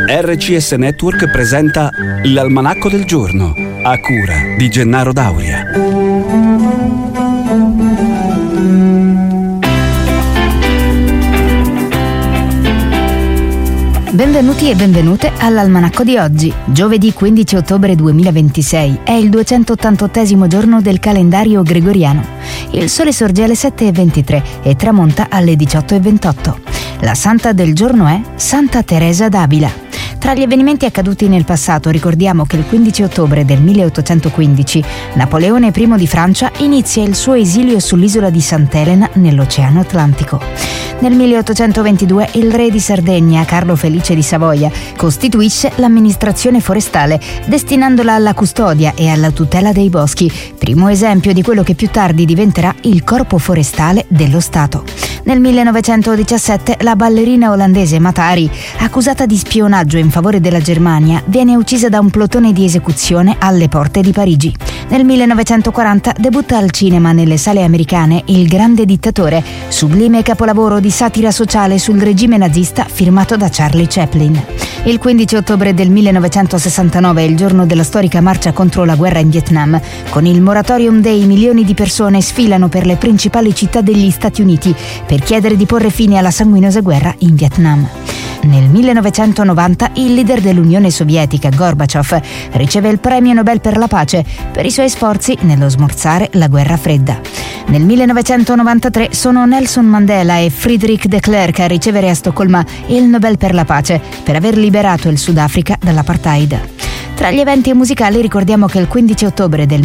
RCS Network presenta l'Almanacco del Giorno, a cura di Gennaro Dauria. Benvenuti e benvenute all'Almanacco di oggi, giovedì 15 ottobre 2026. È il 288esimo giorno del calendario gregoriano. Il sole sorge alle 7:23 e tramonta alle 18:28. La santa del giorno è Santa Teresa d'Avila. Tra gli avvenimenti accaduti nel passato ricordiamo che il 15 ottobre del 1815 Napoleone I di Francia inizia il suo esilio sull'isola di Sant'Elena nell'Oceano Atlantico. Nel 1822 il re di Sardegna, Carlo Felice di Savoia, costituisce l'amministrazione forestale, destinandola alla custodia e alla tutela dei boschi, primo esempio di quello che più tardi diventerà il Corpo Forestale dello Stato. Nel 1917 la ballerina olandese Matahari, accusata di spionaggio in favore della Germania, viene uccisa da un plotone di esecuzione alle porte di Parigi. Nel 1940 debutta al cinema nelle sale americane Il Grande Dittatore, sublime capolavoro di satira sociale sul regime nazista firmato da Charlie Chaplin. Il 15 ottobre del 1969 è il giorno della storica marcia contro la guerra in Vietnam. Con il Moratorium Day milioni di persone sfilano per le principali città degli Stati Uniti per chiedere di porre fine alla sanguinosa guerra in Vietnam. Nel 1990 il leader dell'Unione Sovietica, Gorbaciov, riceve il premio Nobel per la pace per i suoi sforzi nello smorzare la guerra fredda. Nel 1993 sono Nelson Mandela e Friedrich de Klerk a ricevere a Stoccolma il Nobel per la pace per aver liberato il Sudafrica dall'apartheid. Tra gli eventi musicali ricordiamo che il 15 ottobre del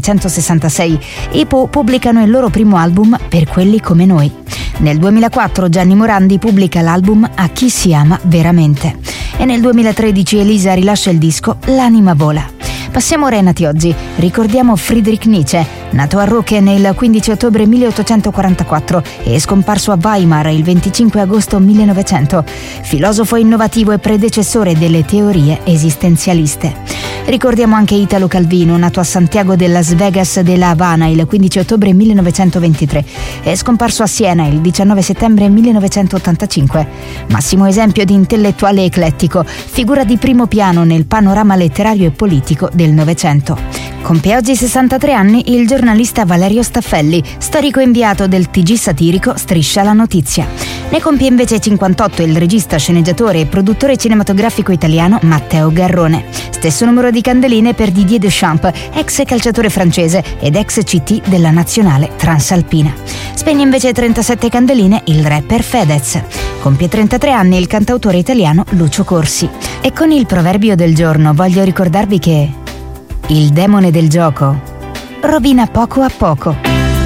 1966 i Pooh pubblicano il loro primo album Per quelli come noi. Nel 2004 Gianni Morandi pubblica l'album A chi si ama veramente. E nel 2013 Elisa rilascia il disco L'anima vola. Passiamo ora ai nati oggi. Ricordiamo Friedrich Nietzsche, nato a Röcken il 15 ottobre 1844 e scomparso a Weimar il 25 agosto 1900, filosofo innovativo e predecessore delle teorie esistenzialiste. Ricordiamo anche Italo Calvino, nato a Santiago de Las Vegas de La Habana il 15 ottobre 1923 e scomparso a Siena il 19 settembre 1985. Massimo esempio di intellettuale eclettico, figura di primo piano nel panorama letterario e politico del Novecento. Compie oggi 63 anni il giornalista Valerio Staffelli, storico inviato del TG satirico Striscia la Notizia. Ne compie invece 58 il regista, sceneggiatore e produttore cinematografico italiano Matteo Garrone. Stesso numero di candeline per Didier Deschamps, ex calciatore francese ed ex CT della nazionale transalpina. Spegne invece 37 candeline il rapper Fedez. Compie 33 anni il cantautore italiano Lucio Corsi. E con il proverbio del giorno voglio ricordarvi che il demone del gioco rovina poco a poco.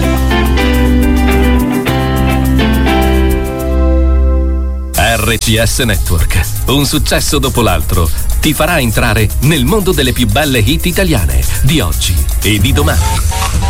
RCS Network, un successo dopo l'altro, ti farà entrare nel mondo delle più belle hit italiane di oggi e di domani.